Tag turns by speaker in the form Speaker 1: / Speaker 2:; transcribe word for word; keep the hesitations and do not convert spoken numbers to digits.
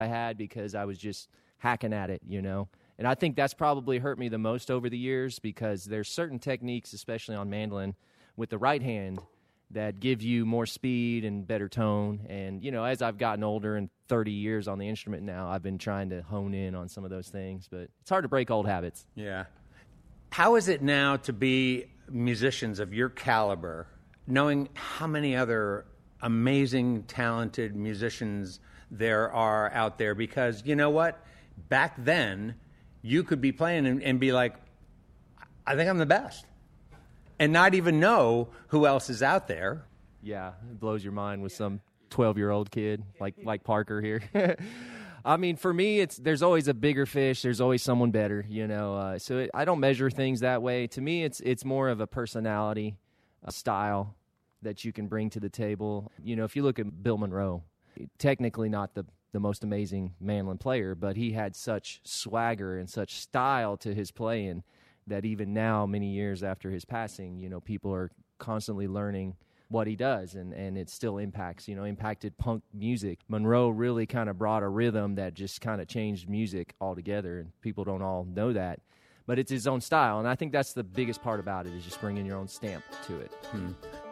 Speaker 1: I had because I was just hacking at it, you know. And I think that's probably hurt me the most over the years because there's certain techniques, especially on mandolin, with the right hand that give you more speed and better tone. And, you know, as I've gotten older and thirty years on the instrument now, I've been trying to hone in on some of those things. But it's hard to break old habits.
Speaker 2: Yeah. How is it now to be musicians of your caliber, knowing how many other amazing, talented musicians there are out there? Because, you know what? Back then, you could be playing and, and be like, I think I'm the best, and not even know who else is out there.
Speaker 1: Yeah, it blows your mind with some twelve-year-old kid like like Parker here. I mean, for me, it's there's always a bigger fish. There's always someone better, you know. Uh, so it, I don't measure things that way. To me, it's it's more of a personality, a style that you can bring to the table. You know, if you look at Bill Monroe, technically not the the most amazing mandolin player, but he had such swagger and such style to his playing that even now, many years after his passing, you know, people are constantly learning what he does, and, and it still impacts, you know, impacted punk music. Monroe really kind of brought a rhythm that just kind of changed music altogether, and people don't all know that. But it's his own style, and I think that's the biggest part about it is just bringing your own stamp to it.
Speaker 2: Hmm.